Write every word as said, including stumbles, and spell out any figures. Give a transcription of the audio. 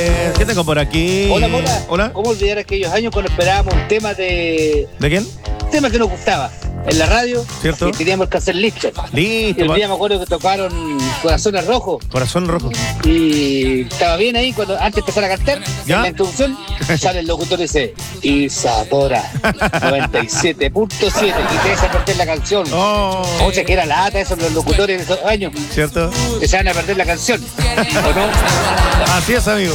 Eh, ¿Qué tengo por aquí? Hola, Mora. Hola. ¿Cómo olvidar aquellos años cuando esperábamos un tema de... ¿De quién? Un tema que nos gustaba en la radio? ¿Cierto? Y teníamos que hacer listo. Y Listo. el pa- día me acuerdo que tocaron Corazones Rojos. Corazón rojo. Y estaba bien ahí cuando antes de empezar a cantar, ¿Ya? en la introducción, sale el locutor y dice Isadora noventa y siete punto siete y te deja perder la canción. Oh, O sea que era lata eso los locutores de esos años, ¿cierto? que se van a perder la canción. ¿O no? Así es, amigo.